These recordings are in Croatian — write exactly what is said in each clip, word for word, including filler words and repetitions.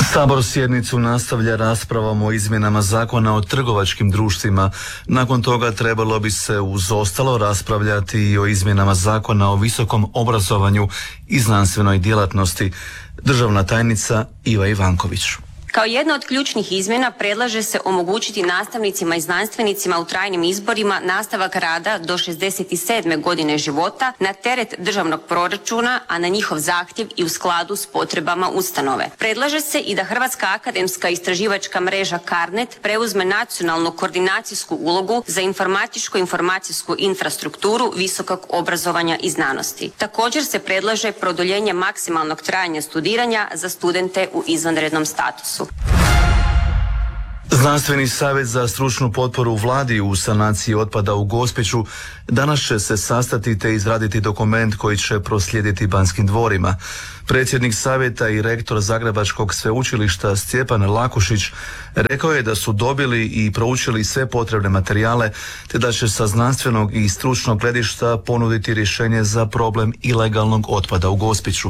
Sabor sjednicu nastavlja raspravom o izmjenama zakona o trgovačkim društvima. Nakon toga trebalo bi se uz ostalo raspravljati i o izmjenama zakona o visokom obrazovanju i znanstvenoj djelatnosti. Državna tajnica Iva Ivanković. Kao jedna od ključnih izmjena predlaže se omogućiti nastavnicima i znanstvenicima u trajnim izborima nastavak rada do šezdeset sedme godine života na teret državnog proračuna, a na njihov zahtjev i u skladu s potrebama ustanove. Predlaže se i da Hrvatska akademska istraživačka mreža CARNET preuzme nacionalnu koordinacijsku ulogu za informatičko-informacijsku infrastrukturu visokog obrazovanja i znanosti. Također se predlaže produljenje maksimalnog trajanja studiranja za studente u izvanrednom statusu. Znanstveni savjet za stručnu potporu vladi u sanaciji otpada u Gospiću danas će se sastati te izraditi dokument koji će proslijediti Banskim dvorima. Predsjednik savjeta i rektor Zagrebačkog sveučilišta Stjepan Lakušić rekao je da su dobili i proučili sve potrebne materijale, te da će sa znanstvenog i stručnog gledišta ponuditi rješenje za problem ilegalnog otpada u Gospiću.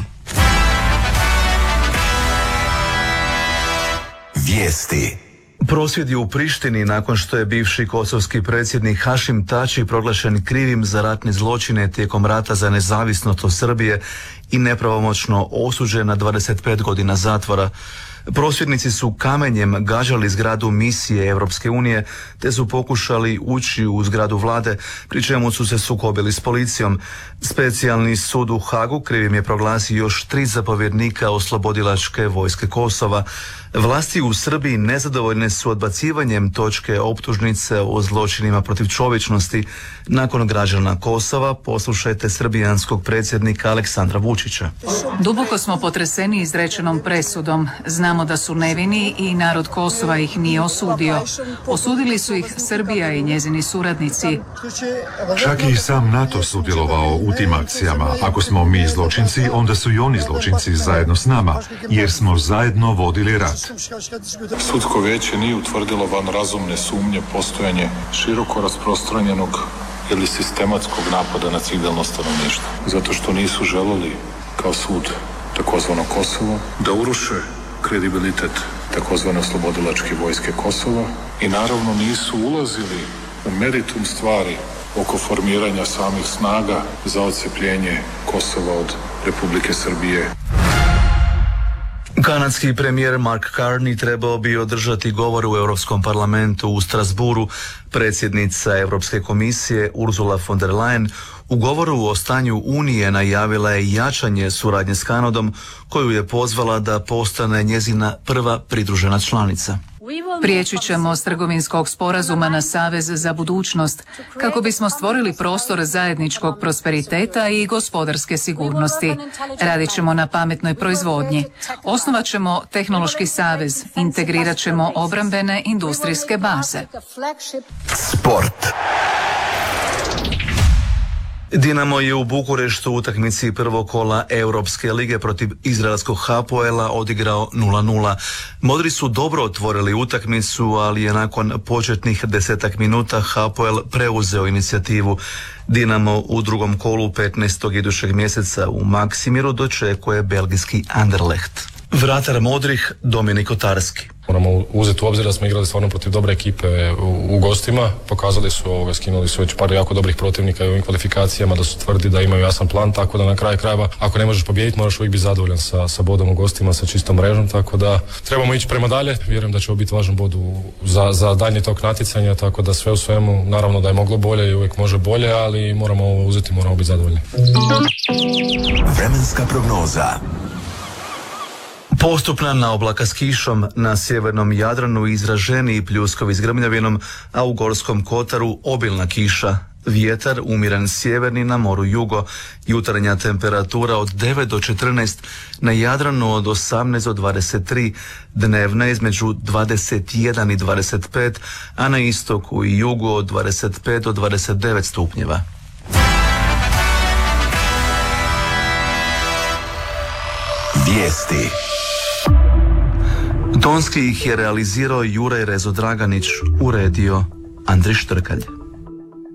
Vijesti. Prosvjedi u Prištini nakon što je bivši kosovski predsjednik Hašim Tači proglašen krivim za ratne zločine tijekom rata za nezavisnost od Srbije i nepravomoćno osuđen na dvadeset pet godina zatvora. Prosvjednici su kamenjem gađali zgradu misije Europske unije te su pokušali ući u zgradu vlade, pri čemu su se sukobili s policijom. Specijalni sud u Hagu krivim je proglasio još tri zapovjednika oslobodilačke vojske Kosova. Vlasti u Srbiji nezadovoljne su odbacivanjem točke optužnice o zločinima protiv čovječnosti. Nakon građana Kosova poslušajte srbijanskog predsjednika Aleksandra Vučića. Duboko smo potreseni izrečenom presudom. Znamo da su nevini i narod Kosova ih nije osudio. Osudili su ih Srbija i njezini suradnici. Čak i sam NATO sudjelovao u tim akcijama. Ako smo mi zločinci, onda su i oni zločinci zajedno s nama, jer smo zajedno vodili rat. Sudsko vijeće nije utvrdilo van razumne sumnje postojanje široko rasprostranjenog ili sistematskog napada na civilno stanovništvo. Zato što nisu želeli kao sud takozvano Kosovo da uruše kredibilitet takozvane oslobodilačke vojske Kosova i naravno nisu ulazili u meritum stvari oko formiranja samih snaga za odcepljenje Kosova od Republike Srbije. Kanadski premijer Mark Carney trebao bi održati govor u Europskom parlamentu u Strasburu. Predsjednica Europske komisije Ursula von der Leyen u govoru o stanju Unije najavila je jačanje suradnje s Kanadom, koju je pozvala da postane njezina prva pridružena članica. Prijeći ćemo s trgovinskog sporazuma na savez za budućnost kako bismo stvorili prostor zajedničkog prosperiteta i gospodarske sigurnosti. Radit ćemo na pametnoj proizvodnji. Osnovat ćemo tehnološki savez, integrirat ćemo obrambene industrijske baze. Sport. Dinamo je u Bukureštu u utakmici prvog kola Europske lige protiv izraelskog Hapoela odigrao nula nula. Modri su dobro otvorili utakmicu, ali je nakon početnih desetak minuta Hapoel preuzeo inicijativu. Dinamo u drugom kolu petnaestog idućeg mjeseca u Maksimiru dočekuje belgijski Anderlecht. Vratar modrih Dominik Otarski. Moramo uzeti u obzir da smo igrali stvarno protiv dobre ekipe u, u gostima. Pokazali su ovoga, skinuli su već par jako dobrih protivnika i u ovim kvalifikacijama, da su tvrdi da imaju jasan plan, tako da na kraju krajeva ako ne možeš pobijediti moraš uvijek biti zadovoljan sa, sa bodom u gostima, sa čistom mrežom, tako da trebamo ići prema dalje. Vjerujem da će ovo biti važan bod u, za, za daljnje tog natjecanja, tako da sve u svemu naravno da je moglo bolje i uvijek može bolje, ali moramo ovo uzeti, moramo biti zadovoljni. Vremenska prognoza. Postupna naoblaka s kišom, na sjevernom Jadranu izraženiji pljuskovi s grmljavinom, a u Gorskom kotaru obilna kiša. Vjetar umiran sjeverni, na moru jugo. Jutarnja temperatura od devet do četrnaest, na Jadranu od osamnaest do dvadeset tri, dnevna između dvadeset jedan i dvadeset pet, a na istoku i jugu od dvadeset pet do dvadeset devet stupnjeva. Vijesti. Tonski ih je realizirao Juraj Rezo Draganić, uredio Andri Štrkalj.